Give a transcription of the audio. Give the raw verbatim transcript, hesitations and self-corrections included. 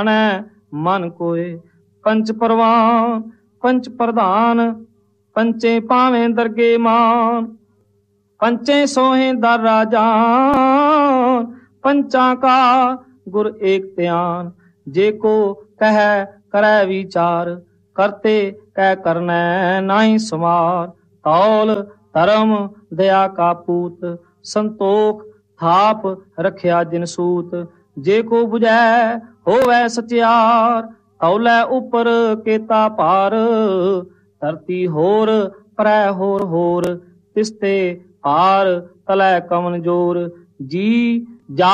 ਮਨ ਕੋਏ। ਪੰਚ ਪਰਵਾਨ ਪੰਚ ਪ੍ਰਧਾਨ, ਪੰਚੇ ਪਾਵੇਂ ਦਰਗੇ ਮਾਨ। ਪੰਚੇ ਸੋਹੇ ਦਰ ਰਾਜਾਨ, पंचा का गुर एक त्यान। जे को कह करै विचार, करते कह करनै नाहि समार। तौल धर्म दया का पूत, संतोख थाप रखिया जिन सूत। जे को बुझै होवै सचियार, तौलै उपर केता पार। धरती होर परै होर होर, तिसते पार तलै कवन जोर। जी